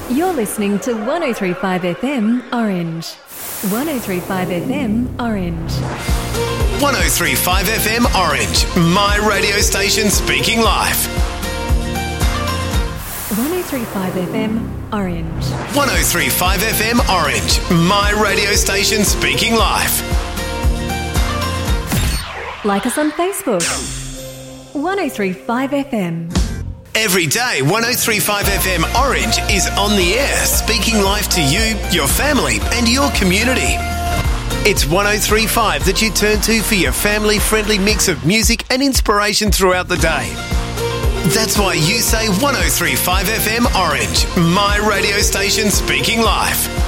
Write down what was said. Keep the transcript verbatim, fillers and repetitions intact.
You're listening to one oh three point five F M Orange. one oh three point five F M Orange. one oh three point five F M Orange, my radio station speaking live. one oh three point five F M Orange. one oh three point five F M Orange, my radio station speaking live. Like us on Facebook. one oh three point five F M. Every day, one oh three point five F M Orange is on the air, speaking live to you, your family, and your community. It's one oh three point five that you turn to for your family-friendly mix of music and inspiration throughout the day. That's why you say one oh three point five F M Orange, my radio station speaking live.